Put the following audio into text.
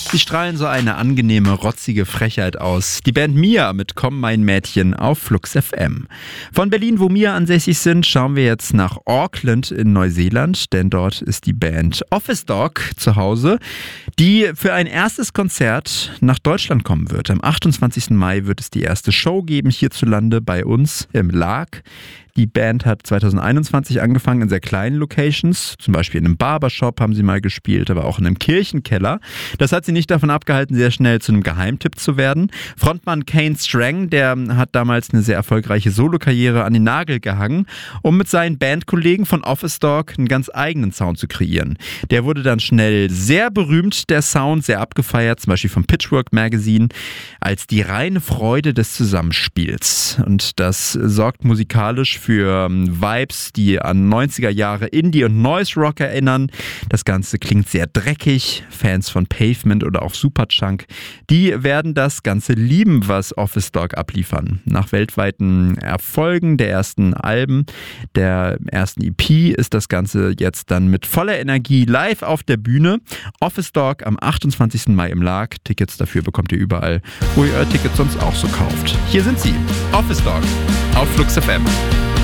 Sie strahlen so eine angenehme, rotzige Frechheit aus. Die Band Mia mit Komm mein Mädchen auf Flux FM. Von Berlin, wo Mia ansässig sind, schauen wir jetzt nach Auckland in Neuseeland, denn dort ist die Band Office Dog zu Hause, die für ein erstes Konzert nach Deutschland kommen wird. Am 28. Mai wird es die erste Show geben hierzulande bei uns im Lag. Die Band hat 2021 angefangen in sehr kleinen Locations, zum Beispiel in einem Barbershop haben sie mal gespielt, aber auch in einem Kirchenkeller. Das hat sie nicht davon abgehalten, sehr schnell zu einem Geheimtipp zu werden. Frontmann Kane Strang, der hat damals eine sehr erfolgreiche Solokarriere an den Nagel gehangen, um mit seinen Bandkollegen von Office Dog einen ganz eigenen Sound zu kreieren. Der wurde dann schnell sehr berühmt, der Sound, sehr abgefeiert, zum Beispiel vom Pitchfork Magazine, als die reine Freude des Zusammenspiels. Und das sorgt musikalisch für Vibes, die an 90er Jahre Indie und Noise Rock erinnern. Das Ganze klingt sehr dreckig. Fans von Pavement oder auch Superchunk, die werden das Ganze lieben, was Office Dog abliefern. Nach weltweiten Erfolgen der ersten Alben, der ersten EP, ist das Ganze jetzt dann mit voller Energie live auf der Bühne. Office Dog am 28. Mai im Lag. Tickets dafür bekommt ihr überall, wo ihr eure Tickets sonst auch so kauft. Hier sind sie, Office Dog auf Flux FM.